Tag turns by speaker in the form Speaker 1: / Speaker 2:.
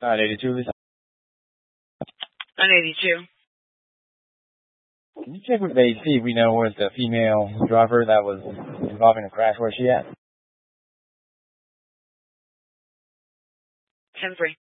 Speaker 1: 982, Lisa.
Speaker 2: 982.
Speaker 1: Can you check with the see if we know where's the female driver that was involved in the crash? Where's she at?
Speaker 2: 10-3.